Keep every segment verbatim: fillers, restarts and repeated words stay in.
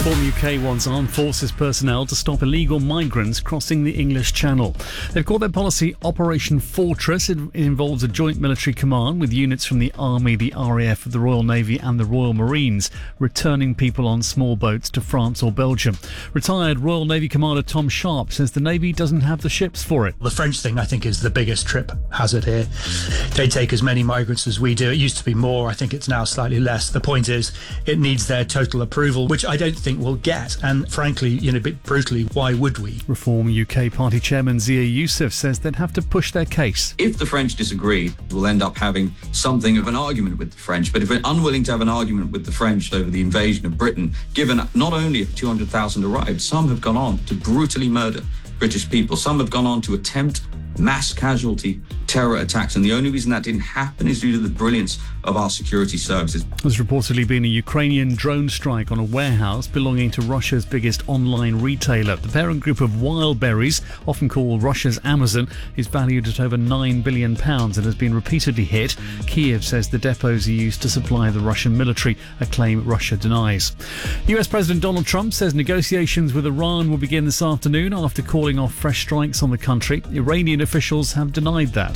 Reform U K wants armed forces personnel to stop illegal migrants crossing the English Channel. They've called their policy Operation Fortress. It involves a joint military command with units from the Army, the R A F, the Royal Navy and the Royal Marines returning people on small boats to France or Belgium. Retired Royal Navy Commander Tom Sharp says the Navy doesn't have the ships for it. The French thing, I think, is the biggest trip hazard here. They take as many migrants as we do. It used to be more. I think it's now slightly less. The point is, it needs their total approval, which I don't think we'll get. And frankly, you know, a bit brutally, why would we? Reform U K Party Chairman Zia Youssef says they'd have to push their case. If the French disagree, we'll end up having something of an argument with the French. But if we're unwilling to have an argument with the French over the invasion of Britain, given not only have two hundred thousand arrived, some have gone on to brutally murder British people. Some have gone on to attempt mass casualty terror attacks, and the only reason that didn't happen is due to the brilliance of our security services. There's reportedly been a Ukrainian drone strike on a warehouse belonging to Russia's biggest online retailer. The parent group of Wildberries, often called Russia's Amazon, is valued at over nine billion pounds and has been repeatedly hit. Kiev says the depots are used to supply the Russian military, a claim Russia denies. U S President Donald Trump says negotiations with Iran will begin this afternoon after calling off fresh strikes on the country. Iranian officials have denied that.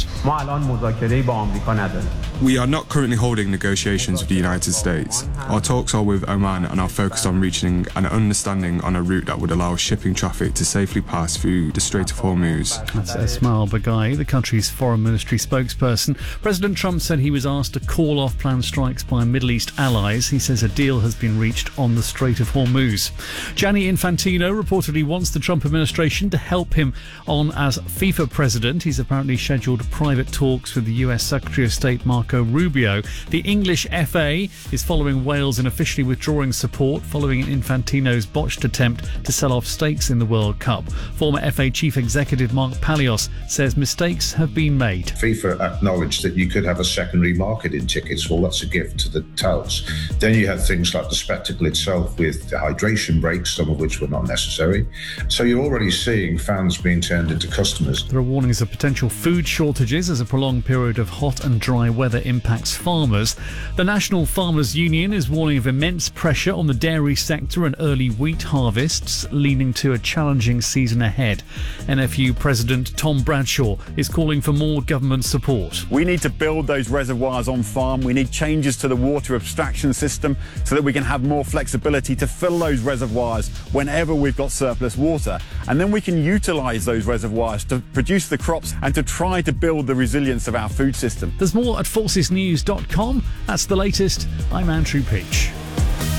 We are not currently holding negotiations with the United States. Our talks are with Oman and are focused on reaching an understanding on a route that would allow shipping traffic to safely pass through the Strait of Hormuz. That's Esmail Baghai, the country's foreign ministry spokesperson. President Trump said he was asked to call off planned strikes by Middle East allies. He says a deal has been reached on the Strait of Hormuz. Gianni Infantino reportedly wants the Trump administration to help him on as FIFA president. He's apparently scheduled private talks with the U S Secretary of State Marco Rubio. The English F A is following Wales in officially withdrawing support following Infantino's botched attempt to sell off stakes in the World Cup. Former F A Chief Executive Mark Palios says mistakes have been made. FIFA acknowledged that you could have a secondary market in tickets. Well, that's a gift to the touts. Then you have things like the spectacle itself with hydration breaks, some of which were not necessary. So you're already seeing fans being turned into customers. There are warnings of potential food shortages as a prolonged period of hot and dry weather impacts farmers. The National Farmers Union is warning of immense pressure on the dairy sector and early wheat harvests, leading to a challenging season ahead. N F U President Tom Bradshaw is calling for more government support. We need to build those reservoirs on farm. We need changes to the water abstraction system so that we can have more flexibility to fill those reservoirs whenever we've got surplus water. And then we can utilise those reservoirs to produce the crops and to try to build the resilience of our food system. There's more at forces news dot com. That's the latest. I'm Andrew Peach.